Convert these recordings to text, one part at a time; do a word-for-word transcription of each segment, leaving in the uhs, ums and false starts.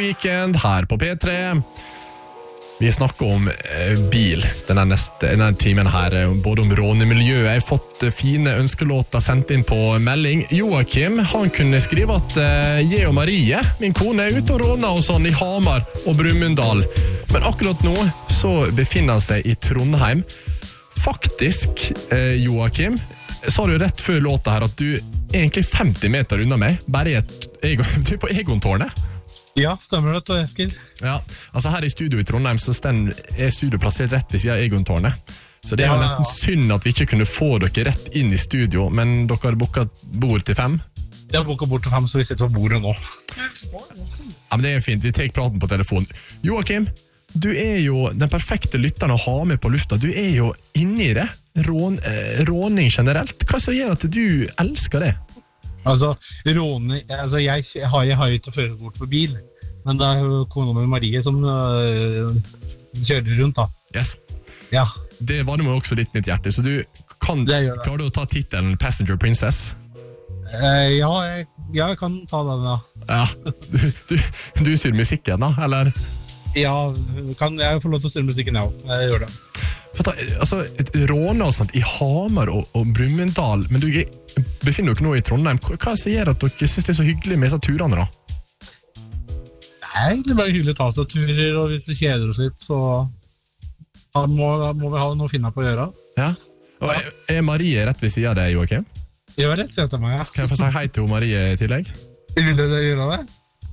Weekend her på P tre. Vi snakker om eh, bil denne, neste, denne timen her, både om rånemiljøet. Jeg har fått fine ønskelåter sendt inn på melding. Joakim, han kunne skrive at eh, jeg og Marie, min kone, er ute og råner og sånn i Hamar og Brumunddal. Men akkurat nå så befinner han seg i Trondheim. Faktisk, eh, Joakim, sa du rett før låta her at du er egentlig femti meter unna meg, bare i et, du er på Egon-tårnet. Ja, stemmer det, Eskil. Ja, altså her i studio i Trondheim så er studio plassert rett ved siden av Egon-tårnet. Så det er jo nesten synd at vi ikke kunne få dere rett inn i studio, men dere har booket bord til fem. Jeg har booket bord til fem, så vi sitter på bordet nå. Ja, men det er fint, vi tar praten på telefon. Joakim, du er jo den perfekte lytteren å ha med på lufta. Du er jo inne i det. Rån, eh, råning generelt. Hva som gjør at du elsker det? Altså, råne, altså jeg, jeg har jeg har ikke førerkort for bil, men det er jo kona med Marie som uh, kjører rundt da. Yes. Ja. Det varmer jo også litt mitt hjerte, så du kan, klarer du å ta titelen Passenger Princess? Uh, ja, jeg, ja, jeg kan ta den da. Ja, du, du, du syr musikken da, eller? Ja, kan jeg få lov til å styre musikken, ja. Jeg gjør det. For da, altså, råne og sånt i Hamar og, og Brumunddal, men du befinner dere nå i Trondheim. Hva som gjør at dere synes det er så hyggelig med disse turene da? Det er egentlig bare hyggelig å ta seg turer, og hvis det kjeder oss litt, så da må, må vi ha noe å finne på å gjøre. Ja, og er, er Marie rett ved siden av deg, Joakim? Jeg var rett siden til meg, ja. Kan jeg få si hei til Marie i tillegg? Vil du gjøre det?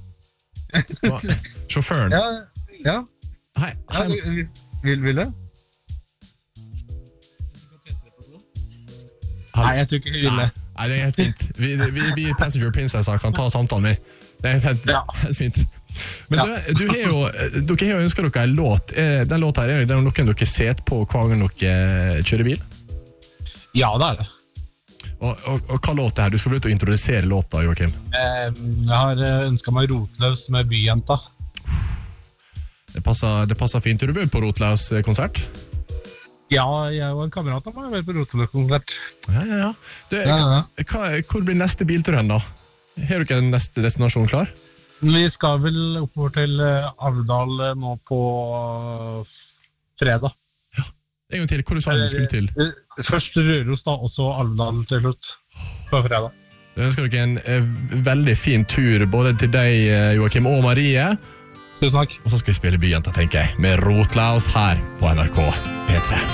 Sjåføren? Ja, ja. Hei, hei. Ja, vil, vil du? Nei, jeg tror ikke hun vil det. Nei, det er helt fint. Vi, vi, vi Passenger Princesser kan ta samtalen med. Det er helt, ja. helt fint. Men ja. du, du har jo, dere har jo ønsket dere en låt. Den låten her, er det noen dere set på hver gang dere kjører bil? Ja, det er det. Og, og, og hva låt er her? Du skal få ut å introdusere låta, Joakim. Jeg har ønsket meg Rotløs med Byjenta. Det passer, det passer fint. Er du ved på Rotløs konsert? Ja, jeg og en kamerat av meg har vært på Rotløs-konsert. Ja, ja, ja. Du, ja, ja. Hva, hvor blir neste biltur hen da? Har du ikke neste destinasjon klar? Vi skal vel oppover til Alvdal nå på fredag. Ja, en gang til. Hvor du sa du skulle til? Først Røros da, og så Alvdal til slutt på fredag. Jeg ønsker dere en eh, veldig fin tur, både til deg, Joakim, og Marie. Tusen takk. Og så skal vi spille Byjenta, tenker jeg, med Rotløs her på N R K P tre.